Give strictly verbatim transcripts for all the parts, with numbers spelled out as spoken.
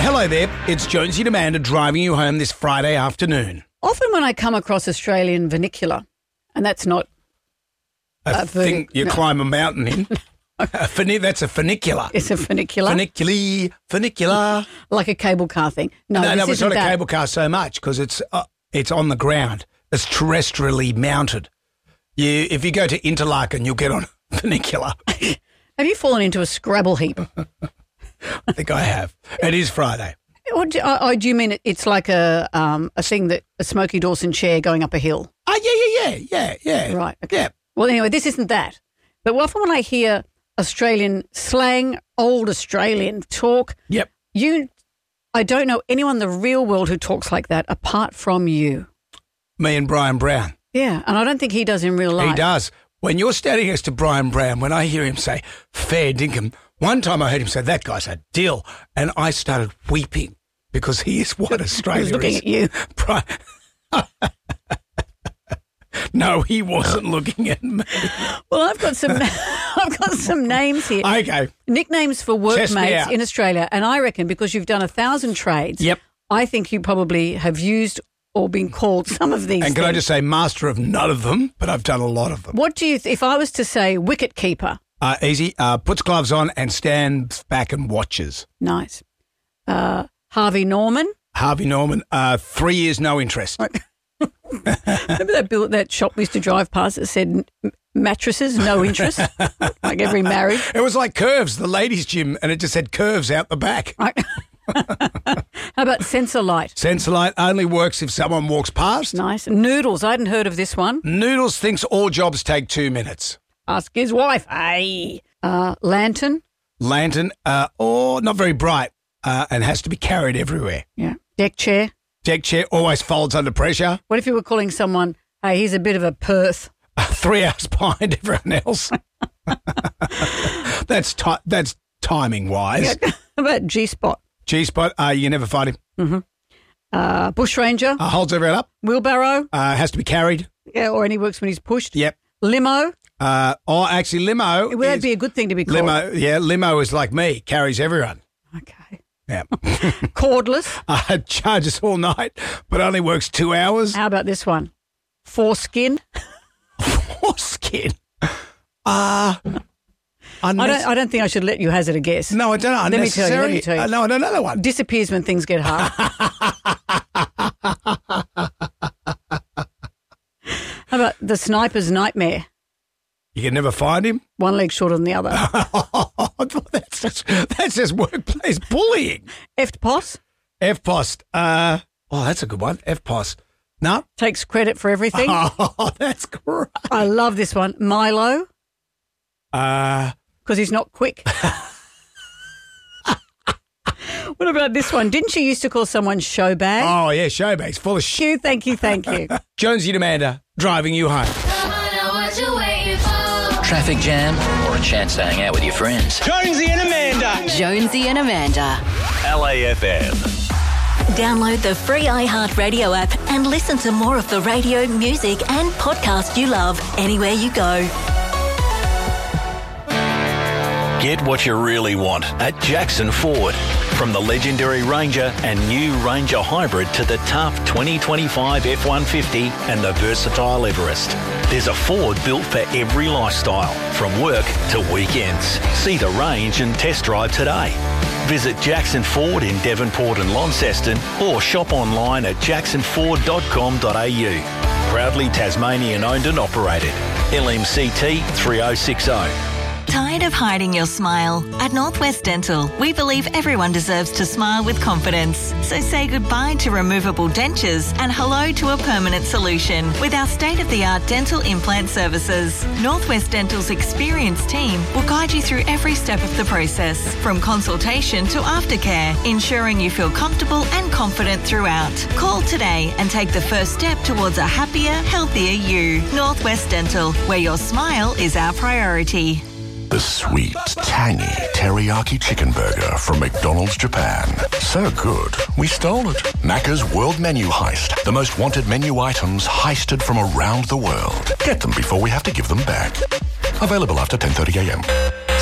Hello there, it's Jonesy and Amanda driving you home this Friday afternoon. Often when I come across Australian vernacular, and that's not A Uh, thing you no. climb a mountain in. a funi- that's a funicular. it's a vernacular, Funiculi, funicular. like a cable car thing. No, no, this no, it's isn't not a that. cable car so much because it's uh, it's on the ground. It's terrestrially mounted. You, if you go to Interlaken, you'll get on a funicular. Have you fallen into a Scrabble heap? I think I have. It is Friday. Or do, oh, oh, do you mean it, it's like a um, a thing that a Smokey Dawson chair going up a hill? Oh, yeah, yeah, yeah, yeah, yeah. Right. Okay. Yeah. Well, anyway, this isn't that. But often when I hear Australian slang, old Australian talk, Yep. you, I don't know anyone in the real world who talks like that apart from you. Me and Brian Brown. Yeah, and I don't think he does in real life. He does. When you're standing next to Brian Brown, when I hear him say, fair dinkum, one time I heard him say, that guy's a dill. And I started weeping because he is what Australia He was looking is. at you. Brian. No, he wasn't looking at me. Well, I've got some, I've got some names here. Okay. Nicknames for Test me workmates out. in Australia, and I reckon because you've done a thousand trades, Yep. I think you probably have used or been called some of these And can I things. just say, master of none of them, but I've done a lot of them. What do you, th- if I was to say wicket keeper, Uh, easy. Uh, puts gloves on and stands back and watches. nice. Uh, Harvey Norman, Harvey Norman, uh, three years, no interest. remember that bill, that shop we used to drive past that said "M- mattresses, no interest, like every marriage. It was like Curves, the ladies' gym, and it just said Curves out the back. Right. How about sensor light? Sensor light only works if someone walks past. Nice. Noodles, I hadn't heard of this one. Noodles thinks all jobs take two minutes. Ask his wife. Hey. Uh, lantern. Lantern, uh, or not very bright, uh, and has to be carried everywhere. Yeah. Deck chair. Deck chair always folds under pressure. What if you were calling someone, hey, he's a bit of a Perth? Three hours behind everyone else. that's ti- that's timing wise. How about G-spot? G-spot, uh, you never find him. Mm-hmm. Uh, bushranger. Uh, holds everyone up. Wheelbarrow. Uh, has to be carried. Yeah, or only works when he's pushed. Yep. Limo. Uh, oh, actually, limo. Well, that'd is- be a good thing to be called. limo. Yeah, limo is like me, carries everyone. Okay. Yeah. Cordless. uh, charges all night, but only works two hours. How about this one? Foreskin. Foreskin. Uh, I don't. I don't think I should let you hazard a guess. No, I don't. Let me tell you, let me tell you. Uh, no, I don't know that one. Disappears when things get hard. How about the sniper's nightmare? You can never find him. One leg shorter than the other. that's just that's just workplace bullying. F-P-O-S F post. Uh, oh, that's a good one. F post. No. takes credit for everything. Oh, that's great. I love this one. Milo, Uh, because he's not quick. What about this one? Didn't you used to call someone show bag? oh yeah, showbags full of shit. Thank you, thank you, thank you. Jonesy and Amanda driving you home. Traffic jam or a chance to hang out with your friends. Jonesy and Amanda. Jonesy and Amanda. L A F M. Download the free iHeartRadio app and listen to more of the radio, music and podcast you love anywhere you go. Get what you really want at Jackson Ford. From the legendary Ranger and new Ranger Hybrid to the tough twenty twenty-five F one fifty and the versatile Everest. There's a Ford built for every lifestyle, from work to weekends. See the range and test drive today. Visit Jackson Ford in Devonport and Launceston or shop online at jackson ford dot com dot a u. Proudly Tasmanian owned and operated. L M C T three oh six oh. Tired of hiding your smile? At Northwest Dental, we believe everyone deserves to smile with confidence. So say goodbye to removable dentures and hello to a permanent solution with our state-of-the-art dental implant services. Northwest Dental's experienced team will guide you through every step of the process, from consultation to aftercare, ensuring you feel comfortable and confident throughout. Call today and take the first step towards a happier, healthier you. Northwest Dental, where your smile is our priority. The sweet, tangy teriyaki chicken burger from McDonald's Japan. So good, we stole it. Macca's World Menu Heist. The most wanted menu items heisted from around the world. Get them before we have to give them back. Available after ten thirty a m.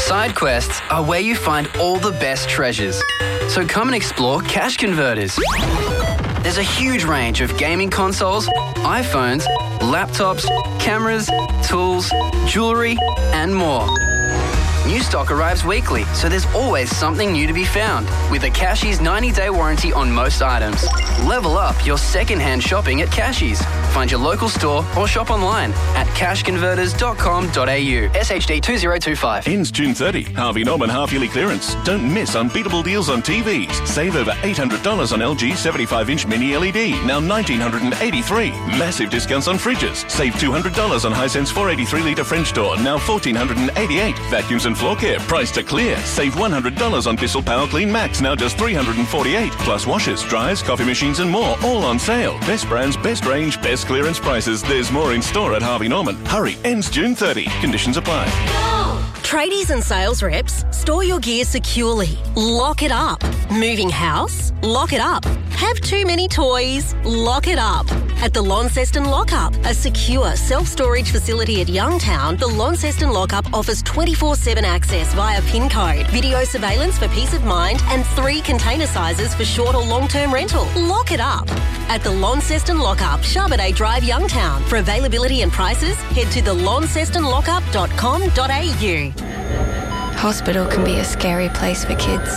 Side quests are where you find all the best treasures. So come and explore Cash Converters. There's a huge range of gaming consoles, iPhones, laptops, cameras, tools, jewellery and more. New stock arrives weekly, so there's always something new to be found. With a Cashies ninety-day warranty on most items. Level up your second-hand shopping at Cashies. Find your local store or shop online at cash converters dot com dot a u. S H D two zero two five. Ends June thirtieth. Harvey Norman half-yearly clearance. Don't miss unbeatable deals on T Vs. Save over eight hundred dollars on L G seventy-five inch mini L E D, now one thousand nine hundred eighty-three dollars. Massive discounts on fridges. Save two hundred dollars on Hisense four eighty-three litre French door, now one thousand four hundred eighty-eight dollars. Vacuums and floor care, priced to clear. Save one hundred dollars on Bissell Power Clean Max, now just three hundred forty-eight dollars. Plus washers, dryers, coffee machines and more, all on sale. Best brands, best range, best clearance prices. There's more in store at Harvey Norman. Hurry, ends June thirtieth. Conditions apply. Tradies and sales reps, store your gear securely. Lock it up. Moving house? Lock it up. Have too many toys? Lock it up. At the Launceston Lockup, a secure self-storage facility at Youngtown, the Launceston Lockup offers twenty-four seven access via PIN code, video surveillance for peace of mind, and three container sizes for short or long-term rental. Lock it up. At the Launceston Lockup, Charbonnet Drive, Youngtown. For availability and prices, head to the launceston lockup dot com dot a u. Hospital can be a scary place for kids.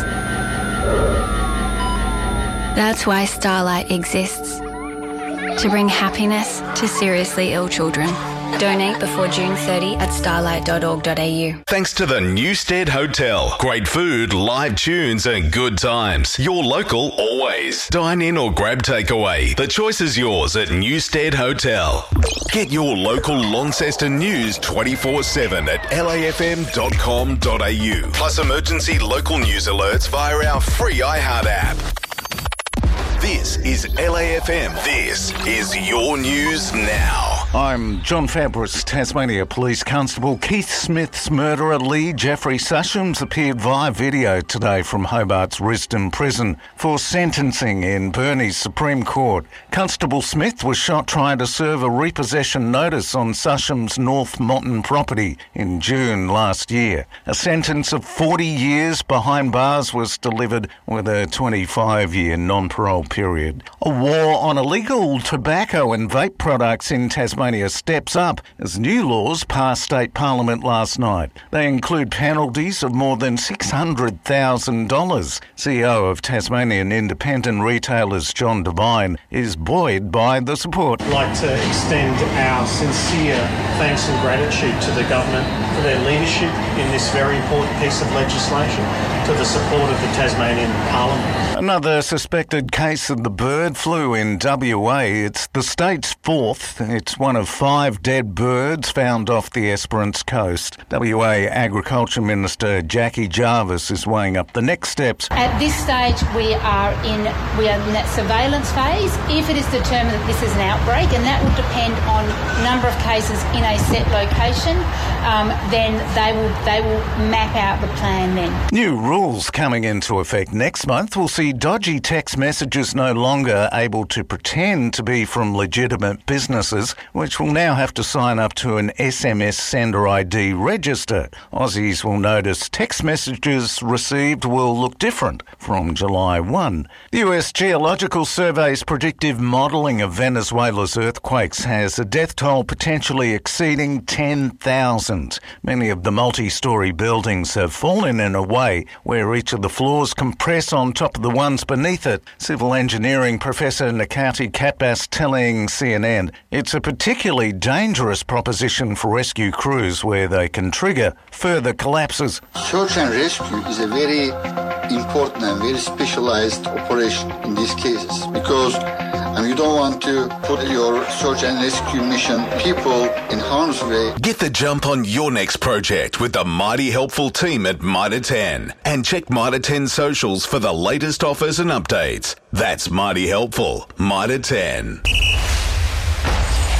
That's why Starlight exists. To bring happiness to seriously ill children. Donate before June thirtieth at starlight dot org dot a u. Thanks to the Newstead Hotel. Great food, live tunes and good times. Your local always. Dine in or grab takeaway. The choice is yours at Newstead Hotel. Get your local Launceston news twenty-four seven at l a f m dot com dot a u. Plus emergency local news alerts via our free iHeart app. This is L A F M. This is your news now. I'm John Fabris. Tasmania Police Constable Keith Smith's murderer Lee Jeffrey Sushams appeared via video today from Hobart's Risdon Prison for sentencing in Burnie's Supreme Court. Constable Smith was shot trying to serve a repossession notice on Susham's North Motton property in June last year. A sentence of forty years behind bars was delivered with a twenty-five year non-parole period. A war on illegal tobacco and vape products in Tasmania steps up as new laws passed state parliament last night. They include penalties of more than six hundred thousand dollars. C E O of Tasmanian Independent Retailers John Devine is buoyed by the support. I'd like to extend our sincere thanks and gratitude to the government for their leadership in this very important piece of legislation, to the support of the Tasmanian Parliament. Another suspected case of the bird flu in W A. It's the state's fourth. It's one of five dead birds found off the Esperance coast. W A Agriculture Minister Jackie Jarvis is weighing up the next steps. At this stage, we are in we are in that surveillance phase. If it is determined that this is an outbreak, and that will depend on number of cases in a set location, um, then they will they will map out the plan then. New rules coming into effect next month will see dodgy text messages no longer able to pretend to be from legitimate businesses, which will now have to sign up to an S M S sender I D register. Aussies will notice text messages received will look different from July first. The U S Geological Survey's predictive modelling of Venezuela's earthquakes has a death toll potentially exceeding ten thousand. Many of the multi-storey buildings have fallen in a way where each of the floors compress on top of the ones beneath it. Civil engineering professor Nakati Katbas telling C N N it's a particularly dangerous proposition for rescue crews where they can trigger further collapses. Search and rescue is a very important and very specialized operation in these cases because and you don't want to put your search and rescue mission people in harm's way. Get the jump on your next project with the mighty helpful team at Mitre ten. And check Mitre ten socials for the latest offers and updates. That's mighty helpful. Mitre ten.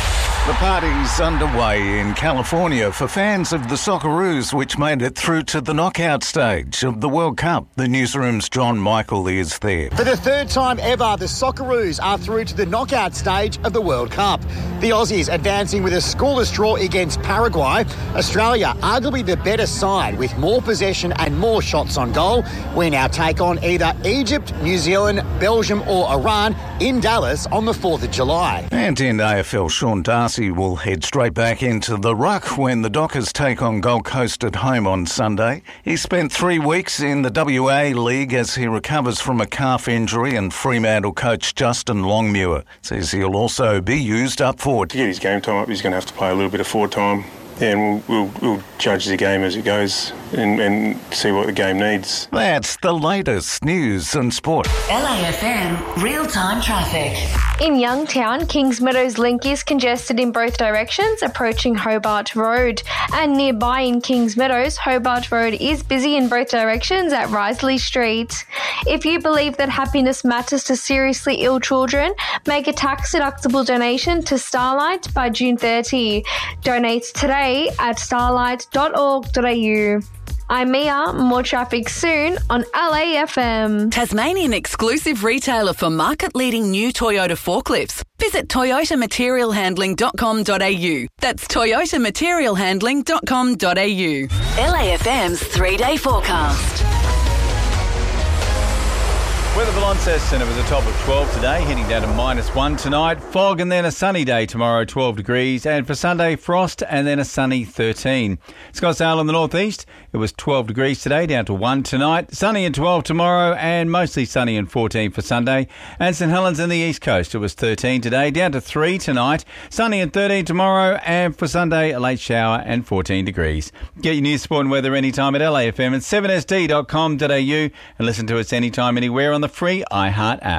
The party's underway in California for fans of the Socceroos, which made it through to the knockout stage of the World Cup. The newsroom's John Michael is there. For the third time ever, the Socceroos are through to the knockout stage of the World Cup. The Aussies advancing with a scoreless draw against Paraguay. Australia, arguably the better side with more possession and more shots on goal. We now take on either Egypt, New Zealand, Belgium or Iran in Dallas on the fourth of July. And in A F L, Sean Darcy will head straight back into the ruck when the Dockers take on Gold Coast at home on Sunday. He spent three weeks in the W A League as he recovers from a calf injury, and Fremantle coach Justin Longmuir says he'll also be used up forward. To get his game time up, he's going to have to play a little bit of forward time. Yeah, and we'll, we'll, we'll judge the game as it goes and, and see what the game needs. That's the latest news and sport. L A F M real-time traffic. In Youngtown, Kings Meadows Link is congested in both directions approaching Hobart Road. And nearby in Kings Meadows, Hobart Road is busy in both directions at Risley Street. If you believe that happiness matters to seriously ill children, make a tax-deductible donation to Starlight by June thirtieth. Donate today at starlight dot org dot a u. I'm Mia. More traffic soon on L A F M. Tasmanian exclusive retailer for market-leading new Toyota forklifts. Visit toyota material handling dot com dot a u. That's toyota material handling dot com dot a u. L A F M's three-day forecast. Weather for Launceston, it was a top of twelve today, heading down to minus one tonight. Fog and then a sunny day tomorrow, twelve degrees. And for Sunday, frost and then a sunny thirteen. Scottsdale in the northeast, it was twelve degrees today, down to one tonight. Sunny and twelve tomorrow and mostly sunny and fourteen for Sunday. And St Helens in the east coast, it was thirteen today, down to three tonight. Sunny and thirteen tomorrow, and for Sunday, a late shower and fourteen degrees. Get your news, sport and weather anytime at L A F M and seven S D dot com dot a u and listen to us anytime, anywhere on the free iHeart app.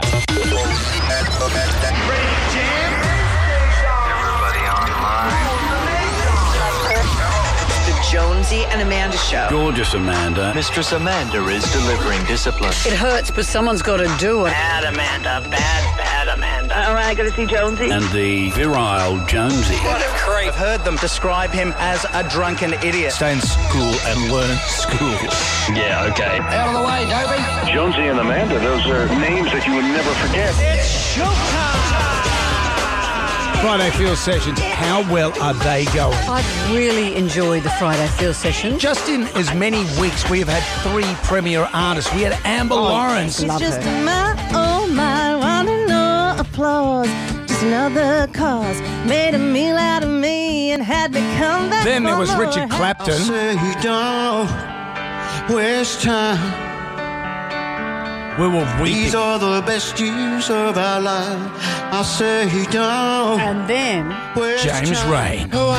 Jonesy and Amanda Show. Gorgeous Amanda. Mistress Amanda is delivering discipline. It hurts, but someone's got to do it. Bad Amanda, bad, bad Amanda. All right, got to see Jonesy. And the virile Jonesy. What a creep. I've heard them describe him as a drunken idiot. Stay in school and learn school. Yeah, okay. Out of the way, Dobie. Jonesy and Amanda, those are names that you would never forget. It's showtime. Friday Field Sessions, how well are they going? I've really enjoyed the Friday Field Session. Just in as many weeks, we have had three premier artists. We had Amber Oh, Lawrence. love Just her. my, oh my, wanting no applause. Just another cause made a meal out of me and had me come back. Then there for was more. Richard Clapton. I say don't waste time. We were weeping. These are the best years of our life. I say don't. And then James Rain.